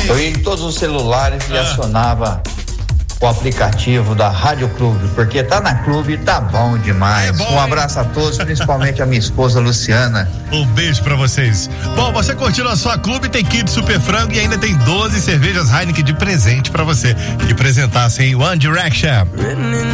Eu ia em todos os celulares e acionava o aplicativo da Rádio Clube, porque tá na Clube, tá bom demais. Um abraço a todos, principalmente a minha esposa Luciana. Um beijo pra vocês. Bom, você curtindo a sua Clube, tem kit Super Frango e ainda tem 12 cervejas Heineken de presente pra você. E apresentasse em One Direction.